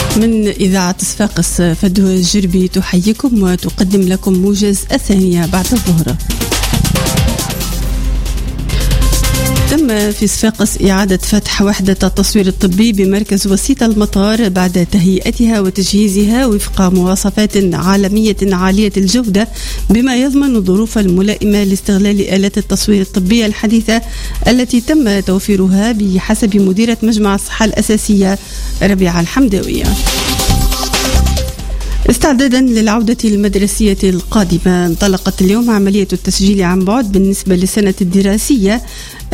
من إذاعة صفاقس فدوى الجربي تحييكم وتقدم لكم موجز الثانية بعد الظهر. تم في صفاقس إعادة فتح وحدة التصوير الطبي بمركز وسيط المطار بعد تهيئتها وتجهيزها وفق مواصفات عالمية عالية الجودة بما يضمن الظروف الملائمة لاستغلال آلات التصوير الطبية الحديثة التي تم توفيرها بحسب مديرة مجمع الصحة الأساسية ربيعة الحمداوية. استعدادا للعودة المدرسية القادمة انطلقت اليوم عملية التسجيل عن بعد بالنسبة للسنة الدراسية 2026-2027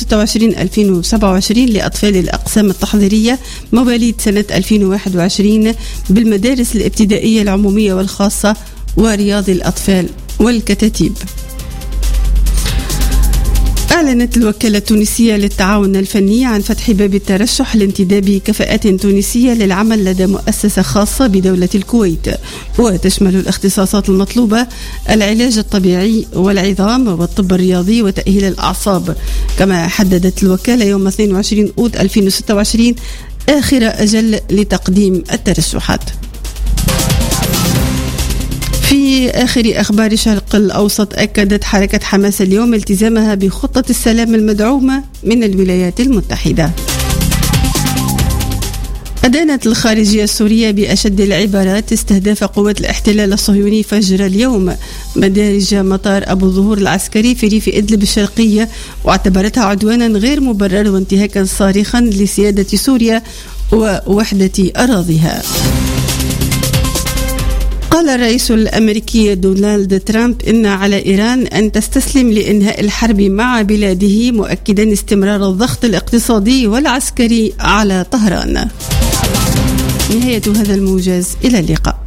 لأطفال الأقسام التحضيرية مواليد سنة 2021 بالمدارس الابتدائية العمومية والخاصة ورياض الأطفال والكتاتيب. أعلنت الوكالة التونسية للتعاون الفني عن فتح باب الترشح لانتداب كفاءات تونسية للعمل لدى مؤسسة خاصة بدولة الكويت، وتشمل الاختصاصات المطلوبة العلاج الطبيعي والعظام والطب الرياضي وتأهيل الأعصاب. كما حددت الوكالة يوم 22 أوت 2026 آخر أجل لتقديم الترشحات. في آخر أخبار الشرق الأوسط، أكدت حركة حماس اليوم التزامها بخطة السلام المدعومة من الولايات المتحدة. أدانت الخارجية السورية بأشد العبارات استهداف قوات الاحتلال الصهيوني فجر اليوم مدارج مطار أبو الظهور العسكري في ريف إدلب الشرقية، واعتبرتها عدوانا غير مبرر وانتهاكا صارخا لسيادة سوريا ووحدة أراضيها. قال الرئيس الأمريكي دونالد ترامب إن على إيران أن تستسلم لإنهاء الحرب مع بلاده، مؤكدا استمرار الضغط الاقتصادي والعسكري على طهران. نهاية هذا الموجز، إلى اللقاء.